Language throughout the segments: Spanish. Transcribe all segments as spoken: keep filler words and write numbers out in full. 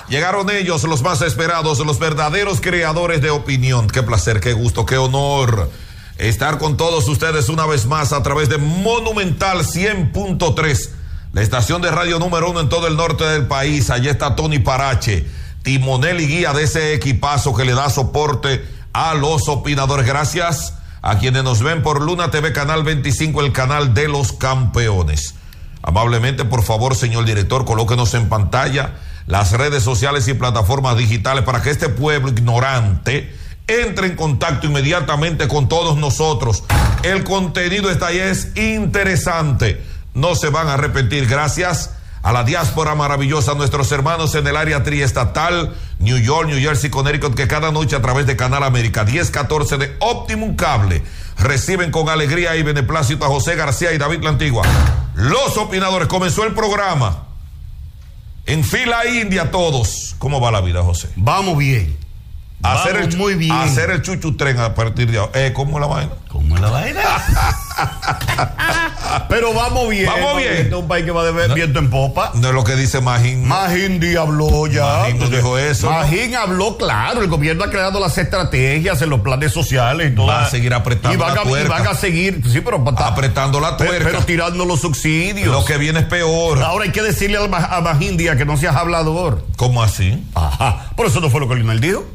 Llegaron ellos, los más esperados, los verdaderos creadores de opinión. Qué placer, qué gusto, qué honor estar con todos ustedes una vez más a través de Monumental cien punto tres, la estación de radio número uno en todo el norte del país. Allí está Tony Parache, timonel y guía de ese equipazo que le da soporte a los opinadores. Gracias a quienes nos ven por Luna T V, Canal veinticinco, el canal de los campeones. Amablemente, por favor, señor director, colóquenos en pantalla las redes sociales y plataformas digitales para que este pueblo ignorante entre en contacto inmediatamente con todos nosotros. El contenido está ahí, es interesante, no se van a arrepentir. Gracias a la diáspora maravillosa, nuestros hermanos en el área triestatal, New York, New Jersey, Connecticut, que cada noche a través de Canal América diez catorce de Optimum Cable reciben con alegría y beneplácito a José García y David La Antigua. Los opinadores, comenzó el programa. En fila india todos. ¿Cómo va la vida, José? Vamos bien. Hacer Vamos el, muy bien. Hacer el chuchu tren a partir de ahora. Eh, ¿Cómo es la vaina? ¿Cómo es la vaina? Pero vamos bien. Vamos bien. Este es un país que va de ver, no, viento en popa. No es lo que dice Magín. Magín habló ya. Magín nos dijo eso. Magín ¿no? habló, claro. El gobierno ha creado las estrategias en los planes sociales. Y toda, va a seguir apretando y van la a, tuerca. Y van a seguir, sí, pero apretando la tuerca. Pero, pero tirando los subsidios. Lo que viene es peor. Ahora hay que decirle al, a Magín Díaz que no seas hablador. ¿Cómo así? Ajá. Por eso no fue lo que Lionel dijo.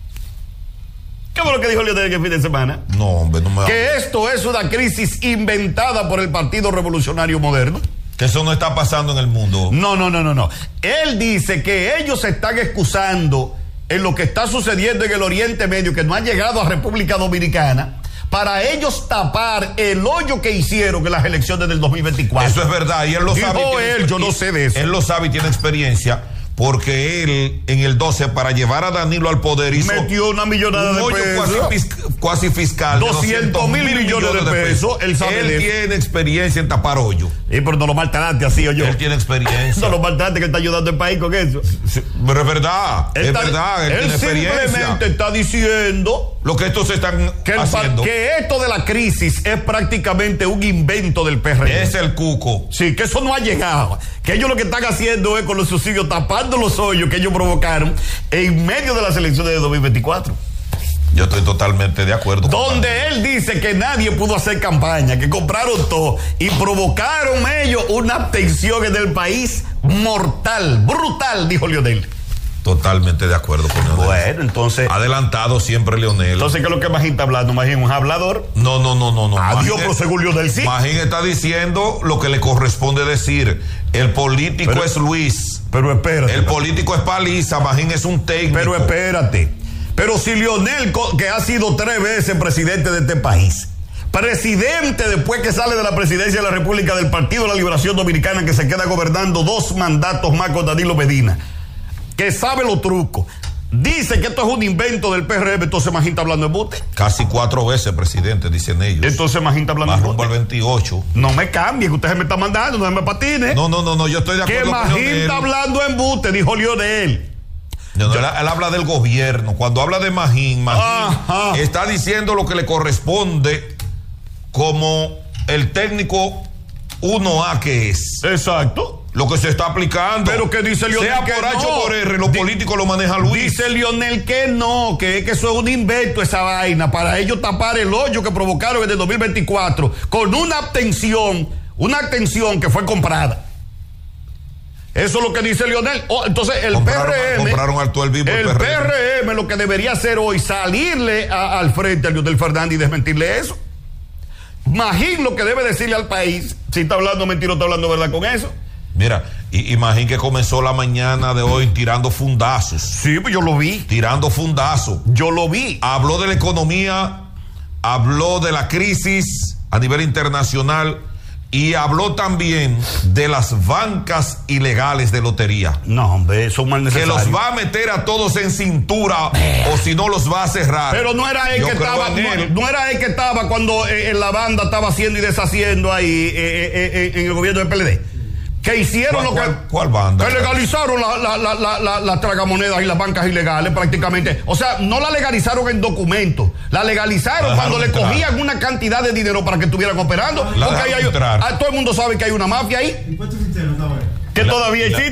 ¿Qué fue lo que dijo Lionel el fin de semana? No, hombre, no me Que esto es una crisis inventada por el Partido Revolucionario Moderno. Que eso no está pasando en el mundo. No, no, no, no, no. Él dice que ellos se están excusando en lo que está sucediendo en el Oriente Medio, que no ha llegado a República Dominicana, para ellos tapar el hoyo que hicieron en las elecciones del dos mil veinticuatro. Eso es verdad, y él lo dijo sabe. Dijo él, yo no sé de eso. Él lo sabe y tiene experiencia. Porque él, en el doce, para llevar a Danilo al poder, hizo metió una millonada de pesos. Cuasi, cuasi fiscal. doscientos mil millones de pesos. Él sabe Él de tiene eso. experiencia en tapar hoyo. Sí, pero no lo maltrate así, o yo. Él tiene experiencia. No lo maltrate, que él está ayudando al país con eso. Sí, pero es verdad. Él es está, verdad. Él, él tiene experiencia. Simplemente está diciendo lo que estos están que, el, haciendo. que esto de la crisis es prácticamente un invento del P R D. Es el cuco. Sí, que eso no ha llegado. Que ellos lo que están haciendo es con los subsidios tapando los hoyos que ellos provocaron en medio de las elecciones de dos mil veinticuatro. Yo estoy totalmente de acuerdo. Donde con él dice que nadie pudo hacer campaña, que compraron todo y provocaron ellos una abstención en el país mortal, brutal, dijo Lionel. Totalmente de acuerdo con Leonel. Bueno, entonces. Adelantado siempre Leonel. Entonces, ¿qué es lo que Magín está hablando? Magín es un hablador. No, no, no, no, no. Adiós, pero según Leonel sí. Magín está diciendo lo que le corresponde decir. El político pero, es Luis. Pero espérate. El político es Paliza. Magín es un técnico. Pero espérate. Pero si Leonel, que ha sido tres veces presidente de este país, presidente después que sale de la presidencia de la República del Partido de la Liberación Dominicana, que se queda gobernando dos mandatos más con Danilo Medina, que sabe los trucos, dice que esto es un invento del P R M, entonces Magín está hablando de embuste. Casi cuatro veces presidente, dicen ellos. Entonces Magín está hablando de embuste. Rumbo al veintiocho. No me cambie, que usted se me está mandando, no se me patine. No, no, no, no, yo estoy de acuerdo que con Magín Leonel. está hablando de embuste, dijo Lionel. No, no, él, él habla del gobierno. Cuando habla de Magín, Magín Ajá. está diciendo lo que le corresponde como el técnico uno A que es. Exacto. Lo que se está aplicando. Pero que dice Lionel sea que por H no. o por R, los Di- políticos lo maneja Luis. Dice Lionel que no, que, que eso es un invento esa vaina para ellos tapar el hoyo que provocaron en el dos mil veinticuatro con una abstención, una abstención que fue comprada. Eso es lo que dice Lionel. Oh, entonces el compraron, P R M, compraron al todo el vivo el el P R M lo que debería hacer hoy salirle a, al frente a Lionel Fernández y desmentirle eso. Magín lo que debe decirle al país, si está hablando mentira o está hablando verdad con eso. Mira, y, imagín que comenzó la mañana de hoy tirando fundazos. Sí, pues yo lo vi. Tirando fundazos. Yo lo vi. Habló de la economía, habló de la crisis a nivel internacional y habló también de las bancas ilegales de lotería. No, hombre, son mal necesarios. Que los va a meter a todos en cintura o si no los va a cerrar. Pero no era él Yo que creo estaba, en no, él. no era él que estaba cuando eh, en la banda estaba haciendo y deshaciendo ahí eh, eh, eh, en el gobierno del P L D. Que hicieron ¿Cuál, lo que. cuál, cuál banda? Que legalizaron las la, la, la, la, la tragamonedas y las bancas ilegales prácticamente. O sea, no la legalizaron en documentos. La legalizaron la cuando le entrar. Cogían una cantidad de dinero para que estuvieran operando. La porque ahí hay, a, todo el mundo sabe que hay una mafia ahí. Que todavía existe.